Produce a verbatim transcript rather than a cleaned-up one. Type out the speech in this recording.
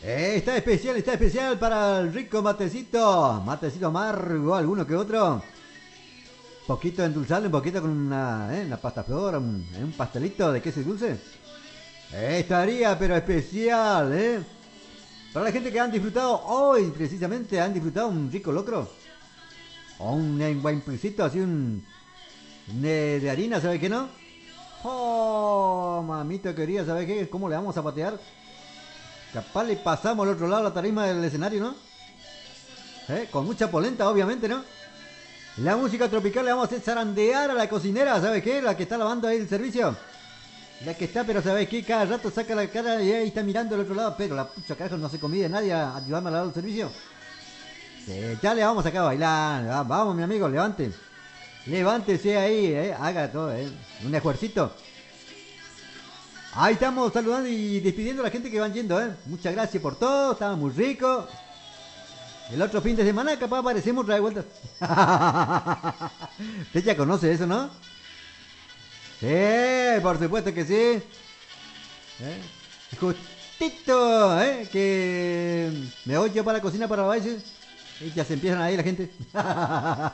Eh, está especial, está especial para el rico matecito. Matecito amargo, alguno que otro. Poquito endulzarle, un poquito con una, eh, una pasta flor, un, eh, un pastelito de queso y dulce. Eh, estaría, pero especial, ¿eh? Para la gente que han disfrutado hoy, precisamente, han disfrutado un rico locro. O un, eh, buen pancito, así un. De, de harina, ¿sabe qué no? Oh, mamita querida, ¿sabe qué? ¿Cómo le vamos a patear? Capaz le pasamos al otro lado de la tarima del escenario, ¿no? ¿Eh? Con mucha polenta, obviamente, ¿no? La música tropical le vamos a hacer zarandear a la cocinera, ¿sabes qué? La que está lavando ahí el servicio. La que está, pero ¿sabes qué? Cada rato saca la cara y ahí está mirando al otro lado. Pero la pucha carajo no se convide nadie a ayudarme a lavar el servicio. Sí, ya le vamos acá a bailar. Vamos, mi amigo, levante. Levántese ahí, ¿eh? Haga todo, ¿eh? Un esfuercito. Ahí estamos saludando y despidiendo a la gente que van yendo, ¿eh? Muchas gracias por todo, estaba muy rico. El otro fin de semana capaz aparecemos otra vez vuelta. Usted ya conoce eso, ¿no? Sí, por supuesto que sí. ¿Eh? Justito, ¿eh? Que me voy yo para la cocina para bailes y ya se empiezan ahí la gente.